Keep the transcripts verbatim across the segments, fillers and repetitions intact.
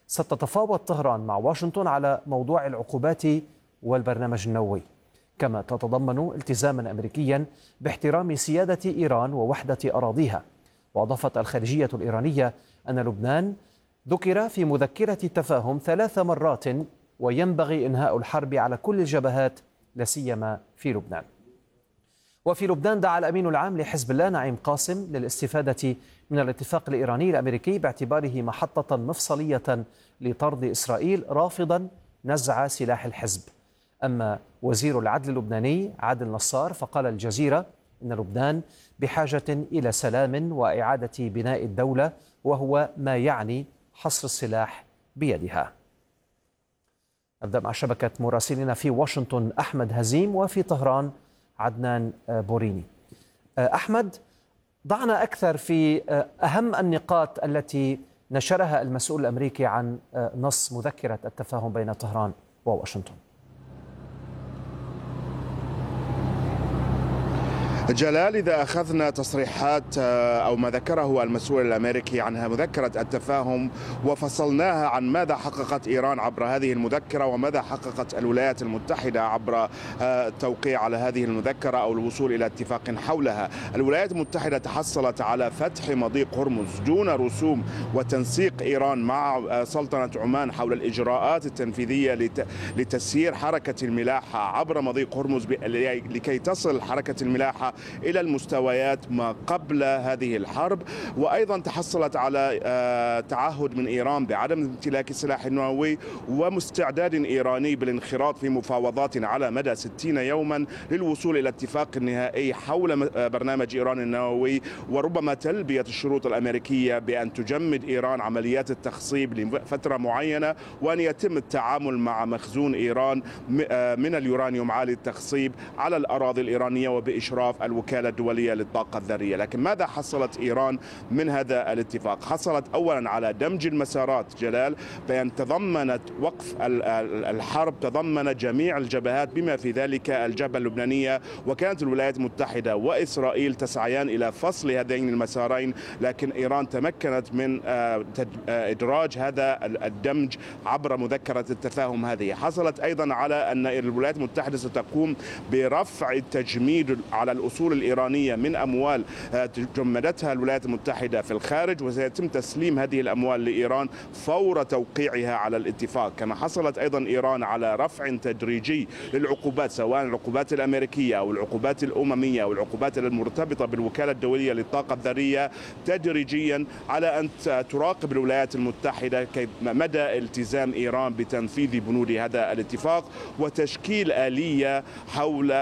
ستتفاوض طهران مع واشنطن على موضوع العقوبات والبرنامج النووي، كما تتضمن التزاما أمريكيا باحترام سيادة إيران ووحدة أراضيها. وأضافت الخارجية الإيرانية أن لبنان ذكر في مذكرة التفاهم ثلاث مرات، وينبغي إنهاء الحرب على كل الجبهات لا سيما في لبنان. وفي لبنان دعا الأمين العام لحزب الله نعيم قاسم للاستفادة من الاتفاق الإيراني الأمريكي باعتباره محطة مفصلية لطرد إسرائيل، رافضا نزع سلاح الحزب. أما وزير العدل اللبناني عادل نصار فقال الجزيرة إن لبنان بحاجة إلى سلام وإعادة بناء الدولة، وهو ما يعني حصر السلاح بيدها. نبدأ مع شبكة مراسلين في واشنطن أحمد هزيم، وفي طهران عدنان بوريني. أحمد، ضعنا أكثر في أهم النقاط التي نشرها المسؤول الأمريكي عن نص مذكرة التفاهم بين طهران وواشنطن. جلال، إذا أخذنا تصريحات أو ما ذكره المسؤول الأمريكي عن مذكرة التفاهم وفصلناها عن ماذا حققت إيران عبر هذه المذكرة وماذا حققت الولايات المتحدة عبر التوقيع على هذه المذكرة أو الوصول إلى اتفاق حولها، الولايات المتحدة تحصلت على فتح مضيق هرمز دون رسوم وتنسيق إيران مع سلطنة عمان حول الإجراءات التنفيذية لتسيير حركة الملاحة عبر مضيق هرمز لكي تصل حركة الملاحة إلى المستويات ما قبل هذه الحرب. وأيضا تحصلت على تعهد من إيران بعدم امتلاك السلاح النووي ومستعداد إيراني بالانخراط في مفاوضات على مدى ستين يوما للوصول إلى اتفاق نهائي حول برنامج إيران النووي، وربما تلبية الشروط الأمريكية بأن تجمد إيران عمليات التخصيب لفترة معينة، وأن يتم التعامل مع مخزون إيران من اليورانيوم عالي التخصيب على الأراضي الإيرانية وبإشراف الوكالة الدولية للطاقة الذرية. لكن ماذا حصلت إيران من هذا الاتفاق؟ حصلت أولا على دمج المسارات جلال، بأن تضمنت وقف الحرب، تضمنت جميع الجبهات بما في ذلك الجبهة اللبنانية، وكانت الولايات المتحدة وإسرائيل تسعيان إلى فصل هذين المسارين، لكن إيران تمكنت من إدراج هذا الدمج عبر مذكرة التفاهم هذه. حصلت أيضا على أن الولايات المتحدة ستقوم برفع التجميد على الأصول الإيرانية من أموال جمدتها الولايات المتحدة في الخارج، وسيتم تسليم هذه الأموال لإيران فور توقيعها على الاتفاق. كما حصلت أيضا إيران على رفع تدريجي للعقوبات، سواء العقوبات الأمريكية أو العقوبات الأممية أو العقوبات المرتبطة بالوكالة الدولية للطاقة الذرية، تدريجيا على أن تراقب الولايات المتحدة مدى التزام إيران بتنفيذ بنود هذا الاتفاق وتشكيل آلية حول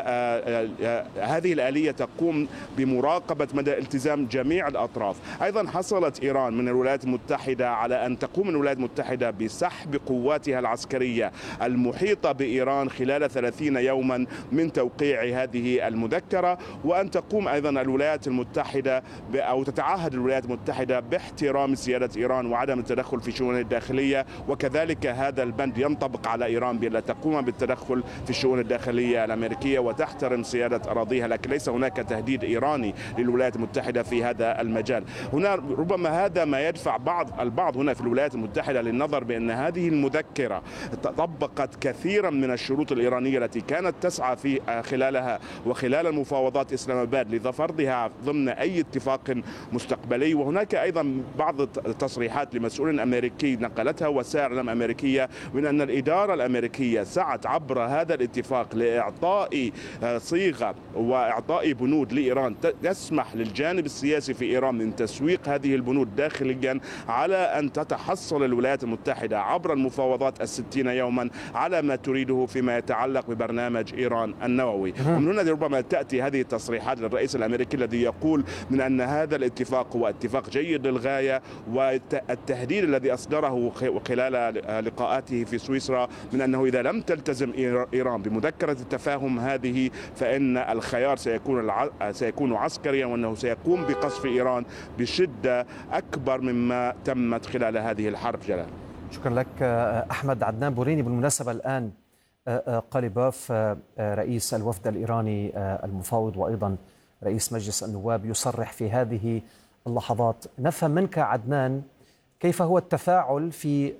هذه الآلية تقوم بمراقبة مدى التزام جميع الأطراف. أيضا حصلت إيران من الولايات المتحدة على أن تقوم الولايات المتحدة بسحب قواتها العسكرية المحيطة بإيران خلال ثلاثين يوما من توقيع هذه المذكرة، وأن تقوم أيضا الولايات المتحدة أو تتعهد الولايات المتحدة باحترام سيادة إيران وعدم التدخل في شؤونها الداخلية، وكذلك هذا البند ينطبق على إيران بأن لا تقوم بالتدخل في الشؤون الداخلية الأمريكية وتحترم سيادة أراضيها، لكن ليس هناك تهديد إيراني للولايات المتحدة في هذا المجال. هنا ربما هذا ما يدفع بعض البعض هنا في الولايات المتحدة للنظر بأن هذه المذكرة طبقت كثيرا من الشروط الإيرانية التي كانت تسعى في خلالها وخلال المفاوضات إسلام آباد لفرضها ضمن أي اتفاق مستقبلي. وهناك أيضا بعض التصريحات لمسؤول أمريكي نقلتها وسائل إعلام أمريكية من أن الإدارة الأمريكية سعت عبر هذا الاتفاق لإعطاء صيغة وإعطاء بنود لإيران تسمح للجانب السياسي في إيران من تسويق هذه البنود داخليا، على أن تتحصل الولايات المتحدة عبر المفاوضات الستين يوما على ما تريده فيما يتعلق ببرنامج إيران النووي. ومن هنا ربما تأتي هذه التصريحات للرئيس الأمريكي الذي يقول من أن هذا الاتفاق هو اتفاق جيد للغاية، والتهديد الذي أصدره خلال لقاءاته في سويسرا من أنه إذا لم تلتزم إيران بمذكرة التفاهم هذه فإن الخيار سيكون الع... سيكون عسكريا، وأنه سيقوم بقصف إيران بشدة أكبر مما تمت خلال هذه الحرب. جلال، شكرا لك أحمد. عدنان بوريني، بالمناسبة الآن قاليباف رئيس الوفد الإيراني المفاوض وأيضا رئيس مجلس النواب يصرح في هذه اللحظات. نفهم منك عدنان كيف هو التفاعل في